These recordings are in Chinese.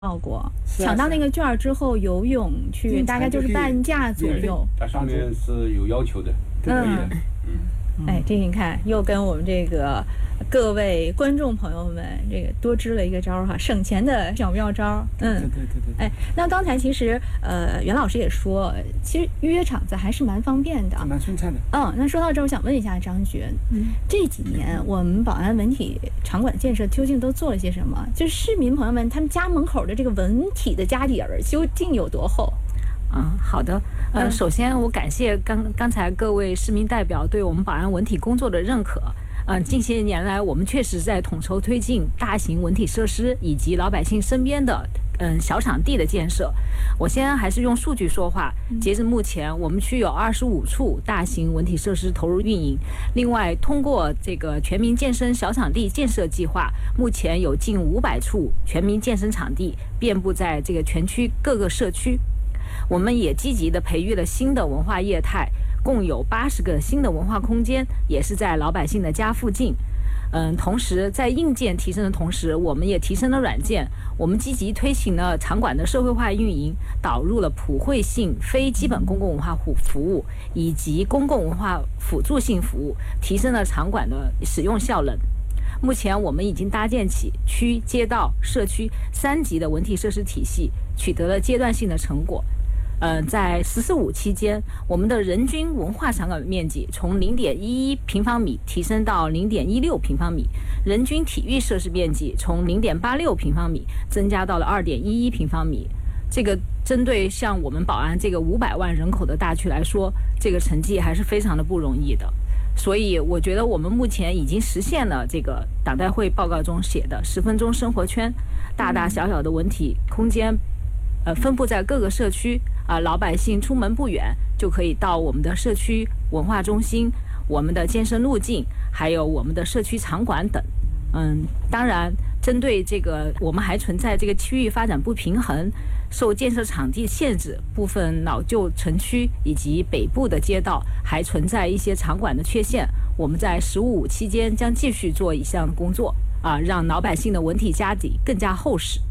到过，抢到那个券之后游泳去，大概就是半价左右。 它上面是有要求的，可以的。 哎，这你看又跟我们这个各位观众朋友们这个多支了一个招哈，省钱的小妙招。 对。 哎，那刚才其实袁老师也说，其实预约场子还是蛮方便的， 蛮顺畅的。 那说到这儿，我想问一下张觉，这几年我们宝安文体场馆建设究竟都做了些什么？就是市民朋友们他们家门口的这个文体的家底儿究竟有多厚？ 好的。首先我感谢刚才各位市民代表对我们宝安文体工作的认可。近些年来，我们确实在统筹推进大型文体设施以及老百姓身边的小场地的建设。我先还是用数据说话。截至目前，我们区有25处大型文体设施投入运营。另外，通过这个全民健身小场地建设计划，目前有近500处全民健身场地遍布在这个全区各个社区。我们也积极地培育了新的文化业态，共有80个新的文化空间，也是在老百姓的家附近。同时在硬件提升的同时，我们也提升了软件。我们积极推行了场馆的社会化运营，导入了普惠性非基本公共文化服务以及公共文化辅助性服务，提升了场馆的使用效能。目前我们已经搭建起区、街道、社区3级的文体设施体系，取得了阶段性的成果。在“十四五”期间，我们的人均文化场馆面积从0.11平方米提升到0.16平方米，人均体育设施面积从0.86平方米增加到了2.11平方米。这个针对像我们宝安这个500万人口的大区来说，这个成绩还是非常的不容易的。所以我觉得我们目前已经实现了这个党代会报告中写的10分钟生活圈，大大小小的文体空间分布在各个社区。老百姓出门不远就可以到我们的社区文化中心、我们的健身路径，还有我们的社区场馆等。当然，针对这个，我们还存在这个区域发展不平衡，受建设场地限制，部分老旧城区以及北部的街道还存在一些场馆的缺陷。我们在15期间将继续做一项工作，让老百姓的文体家底更加厚实。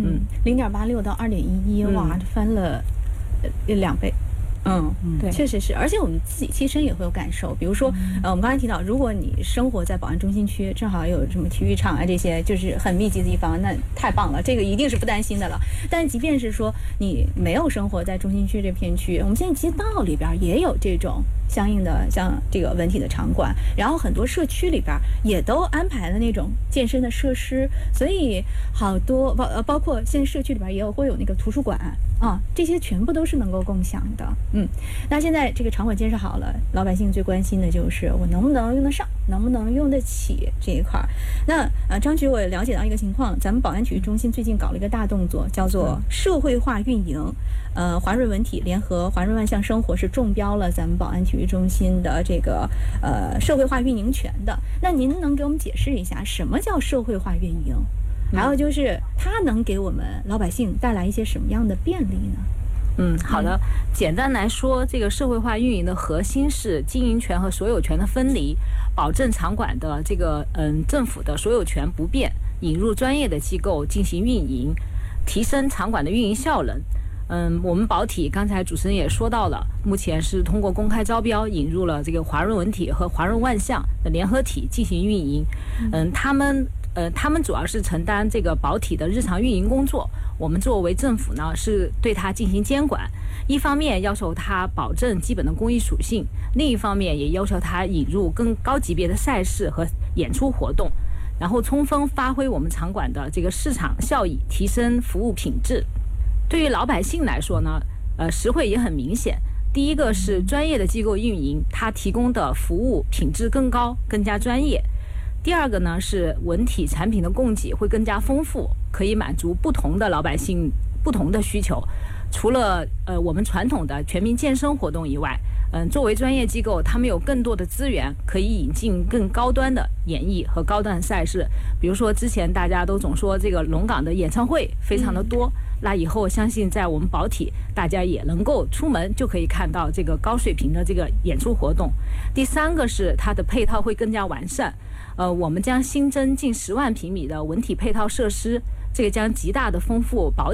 0.86到2.11，哇，翻了2倍。对，确实是，而且我们自己亲身也会有感受。比如说，我们刚才提到，如果你生活在宝安中心区，正好有什么体育场这些，就是很密集的地方，那太棒了，这个一定是不担心的了。但即便是说你没有生活在中心区这片区，我们现在街道里边也有这种相应的像这个文体的场馆，然后很多社区里边也都安排了那种健身的设施，所以好多包括现在社区里边也会有那个图书馆这些全部都是能够共享的。那现在这个场馆建设好了，老百姓最关心的就是我能不能用得上，能不能用得起这一块。那张局，我也了解到一个情况，咱们宝安体育中心最近搞了一个大动作，叫做社会化运营。华润文体联合华润万象生活是中标了咱们宝安体育中心的这个社会化运营权的。那您能给我们解释一下什么叫社会化运营？还有就是它能给我们老百姓带来一些什么样的便利呢？ 好的。简单来说，这个社会化运营的核心是经营权和所有权的分离，保证场馆的这个政府的所有权不变，引入专业的机构进行运营，提升场馆的运营效能。我们宝体刚才主持人也说到了，目前是通过公开招标引入了这个华润文体和华润万象的联合体进行运营。他们主要是承担这个宝体的日常运营工作，我们作为政府呢是对它进行监管，一方面要求它保证基本的公益属性，另一方面也要求它引入更高级别的赛事和演出活动，然后充分发挥我们场馆的这个市场效益，提升服务品质。对于老百姓来说呢，实惠也很明显。第一个是专业的机构运营，它提供的服务品质更高，更加专业。第二个呢是文体产品的供给会更加丰富，可以满足不同的老百姓不同的需求。除了我们传统的全民健身活动以外，作为专业机构，他们有更多的资源可以引进更高端的演艺和高端赛事。比如说之前大家都总说这个龙岗的演唱会非常的多，那以后相信在我们宝体大家也能够出门就可以看到这个高水平的这个演出活动。第三个是它的配套会更加完善，我们将新增近10万平米的文体配套设施， 这个将极大的丰富保